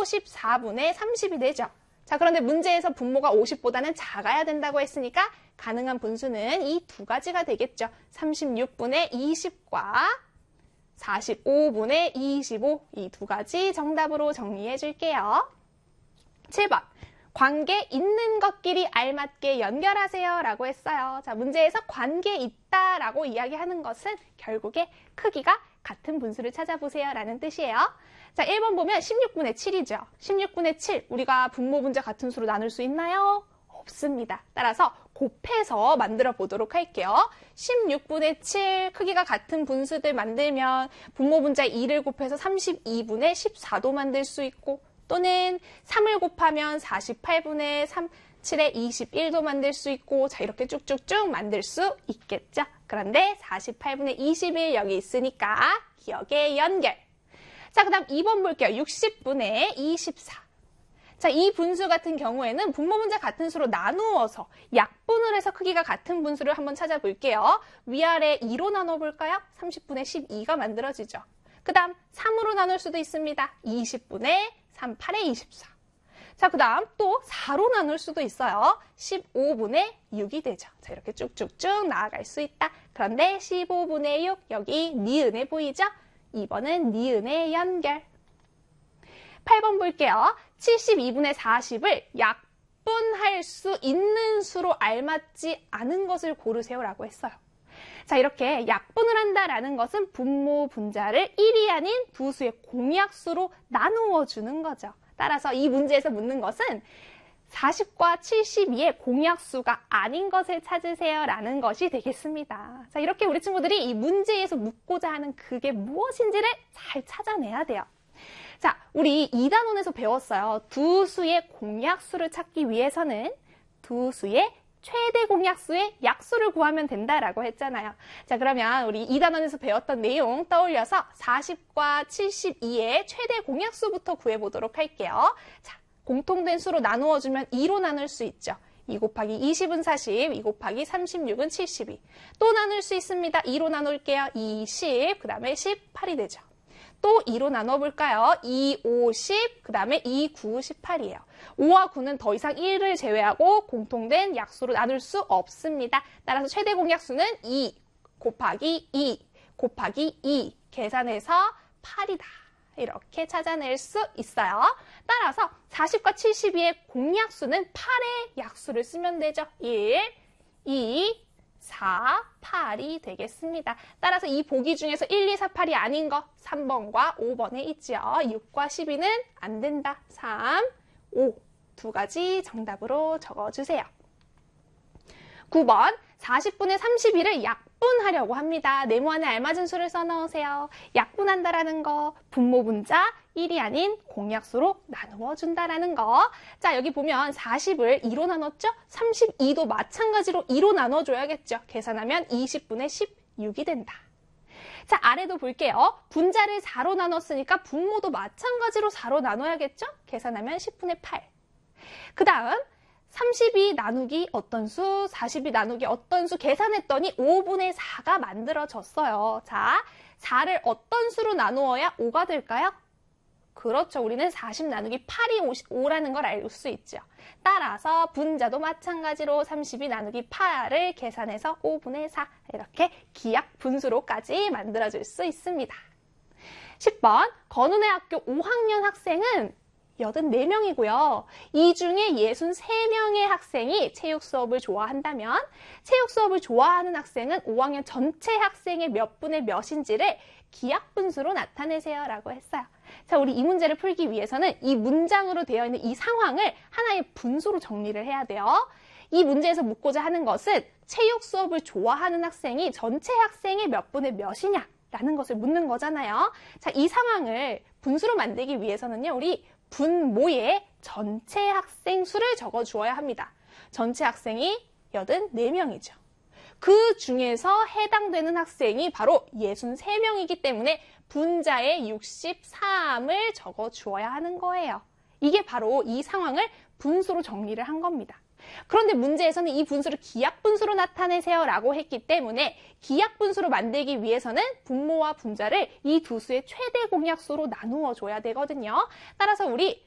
14분의 30이 되죠. 자, 그런데 문제에서 분모가 50보다는 작아야 된다고 했으니까 가능한 분수는 이 두 가지가 되겠죠. 36분의 20과 45분의 25, 이 두 가지 정답으로 정리해 줄게요. 7번. 관계 있는 것끼리 알맞게 연결하세요 라고 했어요. 자, 문제에서 관계 있다 라고 이야기하는 것은 결국에 크기가 같은 분수를 찾아보세요 라는 뜻이에요. 자, 1번 보면 16분의 7이죠. 16분의 7, 우리가 분모 분자 같은 수로 나눌 수 있나요? 없습니다. 따라서 곱해서 만들어 보도록 할게요. 16분의 7, 크기가 같은 분수들 만들면 분모 분자 2를 곱해서 32분의 14도 만들 수 있고, 또는 3을 곱하면 48분의 7에 21도 만들 수 있고, 자, 이렇게 쭉쭉쭉 만들 수 있겠죠. 그런데 48분의 21 여기 있으니까 기억의 연결. 자, 그 다음 2번 볼게요. 60분의 24. 자, 이 분수 같은 경우에는 분모 분자 같은 수로 나누어서 약분을 해서 크기가 같은 분수를 한번 찾아볼게요. 위아래 2로 나눠볼까요? 30분의 12가 만들어지죠. 그 다음 3으로 나눌 수도 있습니다. 20분의 3, 8의 24. 자, 그 다음 또 4로 나눌 수도 있어요. 15분의 6이 되죠. 자, 이렇게 쭉쭉쭉 나아갈 수 있다. 그런데 15분의 6, 여기 니은에 보이죠? 2번은 니은의 연결. 8번 볼게요. 72분의 40을 약분할 수 있는 수로 알맞지 않은 것을 고르세요 라고 했어요. 자, 이렇게 약분을 한다라는 것은 분모 분자를 1이 아닌 두 수의 공약수로 나누어 주는 거죠. 따라서 이 문제에서 묻는 것은 40과 72의 공약수가 아닌 것을 찾으세요 라는 것이 되겠습니다. 자, 이렇게 우리 친구들이 이 문제에서 묻고자 하는 그게 무엇인지를 잘 찾아내야 돼요. 자, 우리 2단원에서 배웠어요. 두 수의 공약수를 찾기 위해서는 두 수의 최대 공약수의 약수를 구하면 된다라고 했잖아요. 자, 그러면 우리 2단원에서 배웠던 내용 떠올려서 40과 72의 최대 공약수부터 구해보도록 할게요. 자, 공통된 수로 나누어주면 2로 나눌 수 있죠. 2 곱하기 20은 40, 2 곱하기 36은 72. 또 나눌 수 있습니다. 2로 나눌게요. 20, 그 다음에 18이 되죠. 또 2로 나눠볼까요? 2, 5, 10, 그 다음에 2, 9, 18이에요. 5와 9는 더 이상 1을 제외하고 공통된 약수로 나눌 수 없습니다. 따라서 최대 공약수는 2 곱하기 2 곱하기 2 계산해서 8이다. 이렇게 찾아낼 수 있어요. 따라서 40과 72의 공약수는 8의 약수를 쓰면 되죠. 1, 2, 4, 8이 되겠습니다. 따라서 이 보기 중에서 1, 2, 4, 8이 아닌 거 3번과 5번에 있지요. 6과 12는 안 된다. 3, 5 두 가지 정답으로 적어주세요. 9번 40분의 31을 약분하려고 합니다. 네모안에 알맞은 수를 써넣으세요. 약분한다라는 거, 분모 분자 1이 아닌 공약수로 나누어 준다라는 거. 자, 여기 보면 40을 2로 나눴죠? 32도 마찬가지로 2로 나눠줘야겠죠. 계산하면 20분의 16이 된다. 자, 아래도 볼게요. 분자를 4로 나눴으니까 분모도 마찬가지로 4로 나눠야겠죠? 계산하면 10분의 8. 그 다음 32 나누기 어떤 수, 42 나누기 어떤 수 계산했더니 5분의 4가 만들어졌어요. 자, 4를 어떤 수로 나누어야 5가 될까요? 그렇죠. 우리는 40 나누기 8이 5라는 걸 알 수 있죠. 따라서 분자도 마찬가지로 32 나누기 8을 계산해서 5분의 4 이렇게 기약 분수로까지 만들어줄 수 있습니다. 10번 건운의 학교 5학년 학생은 84명이고요. 이 중에 63명의 학생이 체육 수업을 좋아한다면 체육 수업을 좋아하는 학생은 5학년 전체 학생의 몇 분의 몇인지를 기약 분수로 나타내세요 라고 했어요. 자, 우리 이 문제를 풀기 위해서는 이 문장으로 되어 있는 이 상황을 하나의 분수로 정리를 해야 돼요. 이 문제에서 묻고자 하는 것은 체육 수업을 좋아하는 학생이 전체 학생의 몇 분의 몇이냐 라는 것을 묻는 거잖아요. 자, 이 상황을 분수로 만들기 위해서는요, 우리 분모에 전체 학생 수를 적어 주어야 합니다. 전체 학생이 84명이죠. 그 중에서 해당되는 학생이 바로 63명이기 때문에 분자에 63을 적어 주어야 하는 거예요. 이게 바로 이 상황을 분수로 정리를 한 겁니다. 그런데 문제에서는 이 분수를 기약분수로 나타내세요 라고 했기 때문에 기약분수로 만들기 위해서는 분모와 분자를 이 두 수의 최대 공약수로 나누어 줘야 되거든요. 따라서 우리